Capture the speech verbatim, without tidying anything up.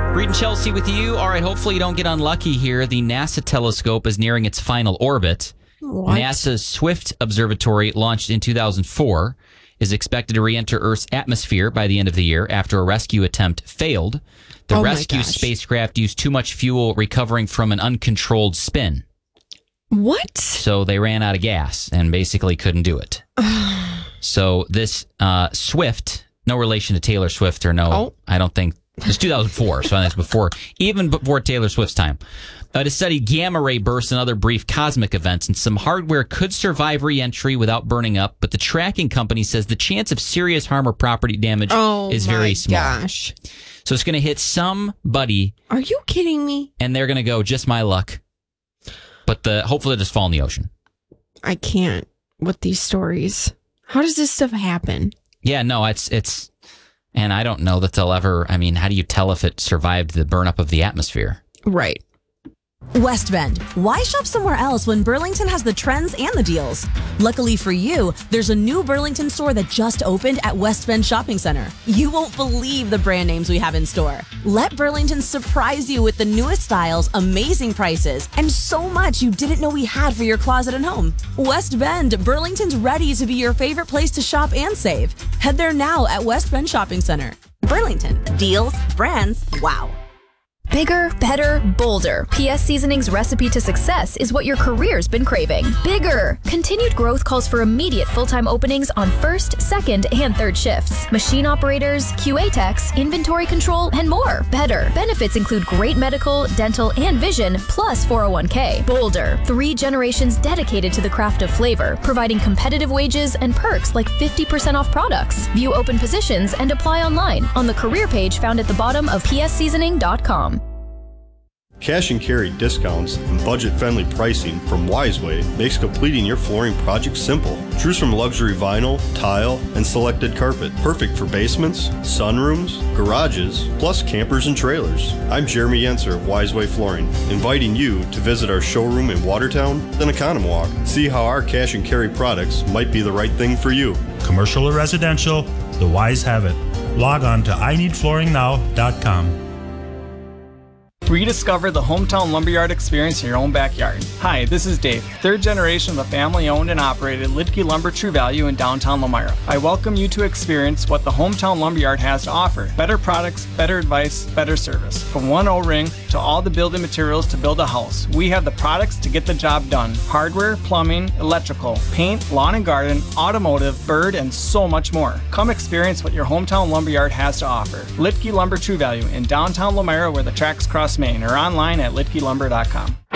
Reed and Chelsea with you. All right, hopefully you don't get unlucky here. The NASA telescope is nearing its final orbit. What? NASA's Swift Observatory, launched in two thousand four, is expected to re-enter Earth's atmosphere by the end of the year after a rescue attempt failed. The Oh my rescue gosh. spacecraft used too much fuel recovering from an uncontrolled spin. What? So they ran out of gas and basically couldn't do it. So this uh, Swift, no relation to Taylor Swift or no, Oh. I don't think. It's two thousand four, so that's before, even before Taylor Swift's time. Uh, to study gamma ray bursts and other brief cosmic events, and some hardware could survive re-entry without burning up, but the tracking company says the chance of serious harm or property damage Oh is my very small. gosh. So it's going to hit somebody, Are you kidding me? and they're going to go, just my luck. But the hopefully it'll just fall in the ocean. I can't with these stories. How does this stuff happen? Yeah, no, it's it's, and I don't know that they'll ever. I mean, how do you tell if it survived the burnup of the atmosphere? Right. West Bend. Why shop somewhere else when Burlington has the trends and the deals? Luckily for you, there's a new Burlington store that just opened at West Bend Shopping Center. You won't believe the brand names we have in store. Let Burlington surprise you with the newest styles, amazing prices, and so much you didn't know we had for your closet and home. West Bend, Burlington's ready to be your favorite place to shop and save. Head there now at West Bend Shopping Center. Burlington. Deals, brands, wow. Bigger, better, bolder. P S Seasoning's recipe to success is what your career's been craving. Bigger! Continued growth calls for immediate full-time openings on first, second, and third shifts. Machine operators, Q A techs, inventory control, and more. Better. Benefits include great medical, dental, and vision, plus four oh one k. Bolder. Three generations dedicated to the craft of flavor, providing competitive wages and perks like fifty percent off products. View open positions and apply online on the career page found at the bottom of p s seasoning dot com. Cash and carry discounts and budget-friendly pricing from Wiseway makes completing your flooring project simple. Choose from luxury vinyl, tile, and selected carpet. Perfect for basements, sunrooms, garages, plus campers and trailers. I'm Jeremy Yenser of Wiseway Flooring, inviting you to visit our showroom in Watertown, then Economwalk. See how our cash and carry products might be the right thing for you. Commercial or residential, the Wise have it. Log on to i need flooring now dot com. Rediscover the hometown lumberyard experience in your own backyard. Hi, this is Dave, third generation of the family-owned and operated Lidke Lumber True Value in downtown Lomira. I welcome you to experience what the hometown lumberyard has to offer. Better products, better advice, better service. From one O-ring to all the building materials to build a house, we have the products to get the job done. Hardware, plumbing, electrical, paint, lawn and garden, automotive, bird, and so much more. Come experience what your hometown lumberyard has to offer. Lidke Lumber True Value in downtown Lomira, where the tracks cross Main, or online at lidke lumber dot com.